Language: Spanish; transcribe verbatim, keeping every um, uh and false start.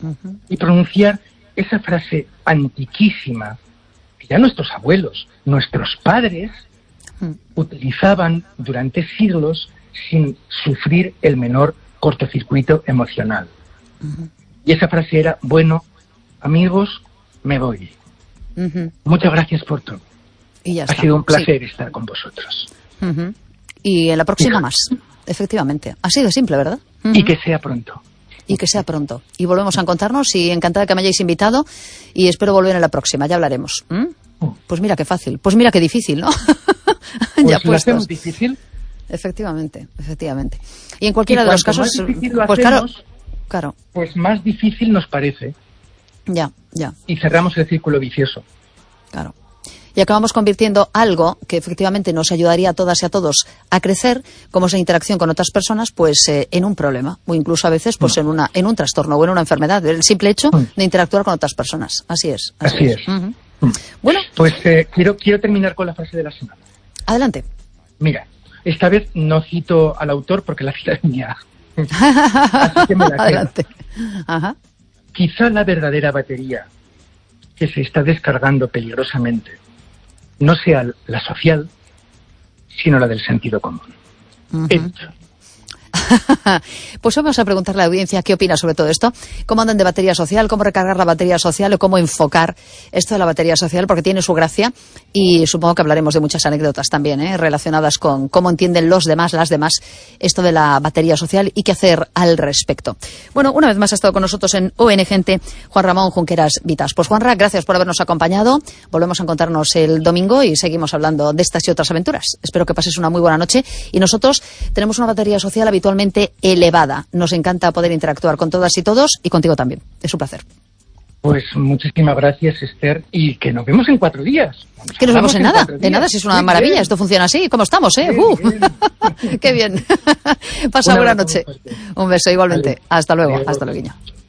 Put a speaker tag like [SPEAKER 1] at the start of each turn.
[SPEAKER 1] uh-huh.
[SPEAKER 2] y pronunciar esa frase antiquísima que ya nuestros abuelos, nuestros padres uh-huh. utilizaban durante siglos sin sufrir el menor cortocircuito emocional. Uh-huh. Y esa frase era: bueno, amigos, me voy. Uh-huh. Muchas gracias por todo.
[SPEAKER 1] Y ya
[SPEAKER 2] ha
[SPEAKER 1] está.
[SPEAKER 2] sido un placer
[SPEAKER 1] sí.
[SPEAKER 2] estar con vosotros.
[SPEAKER 1] Uh-huh. Y en la próxima
[SPEAKER 2] y,
[SPEAKER 1] más, efectivamente. Así de simple, ¿verdad?
[SPEAKER 2] Uh-huh. Y que sea pronto.
[SPEAKER 1] Y que sea pronto. Y volvemos a encontrarnos, y encantada que me hayáis invitado, y espero volver en la próxima, ya hablaremos. ¿Mm? Uh. Pues mira qué fácil, pues mira qué difícil, ¿no?
[SPEAKER 2] Pues
[SPEAKER 1] ya
[SPEAKER 2] lo hacemos difícil.
[SPEAKER 1] Efectivamente, efectivamente. Y en cualquiera
[SPEAKER 2] y
[SPEAKER 1] de los casos,
[SPEAKER 2] pues
[SPEAKER 1] hacemos, claro, claro.
[SPEAKER 2] Pues más difícil nos parece.
[SPEAKER 1] Ya, ya.
[SPEAKER 2] Y cerramos el círculo vicioso.
[SPEAKER 1] Claro. Y acabamos convirtiendo algo que efectivamente nos ayudaría a todas y a todos a crecer, como esa interacción con otras personas, pues eh, en un problema, o incluso a veces pues en una en un trastorno o en una enfermedad, el simple hecho de interactuar con otras personas. Así es.
[SPEAKER 2] Así, así es. es.
[SPEAKER 1] Uh-huh. Bueno,
[SPEAKER 2] pues eh, quiero quiero terminar con la frase de la semana.
[SPEAKER 1] Adelante.
[SPEAKER 2] Mira, esta vez no cito al autor porque la cita es mía. Así que me la
[SPEAKER 1] Adelante. Ajá.
[SPEAKER 2] Quizá la verdadera batería que se está descargando peligrosamente no sea la social, sino la del sentido común.
[SPEAKER 1] Uh-huh. Pues vamos a preguntarle a la audiencia qué opina sobre todo esto, cómo andan de batería social, cómo recargar la batería social o cómo enfocar esto de la batería social, porque tiene su gracia, y supongo que hablaremos de muchas anécdotas también, ¿eh? relacionadas con cómo entienden los demás, las demás, esto de la batería social y qué hacer al respecto. Bueno, una vez más ha estado con nosotros en O N Gente Juan Ramón Junqueras Vitas. Pues Juanra, gracias por habernos acompañado, volvemos a encontrarnos el domingo y seguimos hablando de estas y otras aventuras. Espero que pases una muy buena noche, y nosotros tenemos una batería social habitualmente elevada. Nos encanta poder interactuar con todas y todos, y contigo también. Es un placer.
[SPEAKER 2] Pues muchísimas gracias, Esther, y que nos vemos en cuatro días.
[SPEAKER 1] Nos que nos vemos en, en nada, de nada, si es una sí, maravilla. Bien. Esto funciona así. ¿Cómo estamos, eh?
[SPEAKER 2] Bien,
[SPEAKER 1] uh.
[SPEAKER 2] bien.
[SPEAKER 1] Qué bien. Pasa una buena noche. Un beso igualmente. Vale. Hasta luego. Adiós. Hasta luego.